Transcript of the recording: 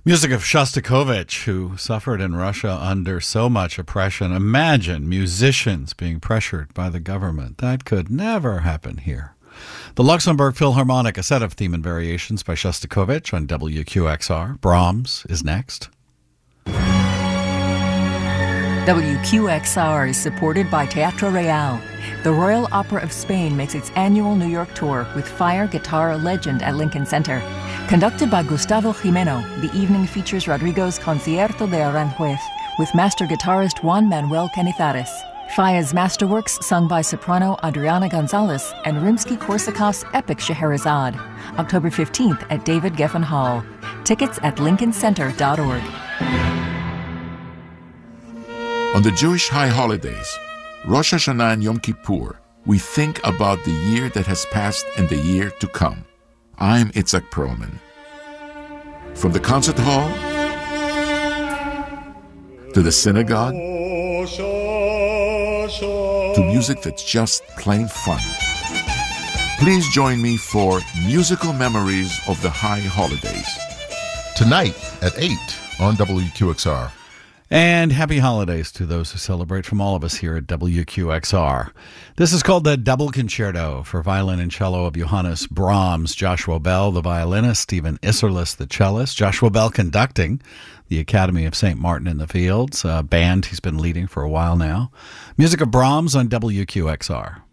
Music of Shostakovich, who suffered in Russia under so much oppression. Imagine musicians being pressured by the government. That could never happen here. The Luxembourg Philharmonic, a set of theme and variations by Shostakovich on WQXR. Brahms is next. WQXR is supported by Teatro Real. The Royal Opera of Spain makes its annual New York tour with fire guitar legend at Lincoln Center. Conducted by Gustavo Jimeno, the evening features Rodrigo's Concierto de Aranjuez with master guitarist Juan Manuel Canizares, Faya's masterworks sung by soprano Adriana Gonzalez, and Rimsky-Korsakov's epic Scheherazade. October 15th at David Geffen Hall. Tickets at lincolncenter.org. On the Jewish high holidays, Rosh Hashanah and Yom Kippur, we think about the year that has passed and the year to come. I'm Itzhak Perlman. From the concert hall to the synagogue to music that's just plain fun. Please join me for Musical Memories of the High Holidays. Tonight at 8 on WQXR. And happy holidays to those who celebrate from all of us here at WQXR. This is called the Double Concerto for violin and cello of Johannes Brahms, Joshua Bell, the violinist, Stephen Isserlis, the cellist, Joshua Bell conducting the Academy of St. Martin in the Fields, a band he's been leading for a while now. Music of Brahms on WQXR.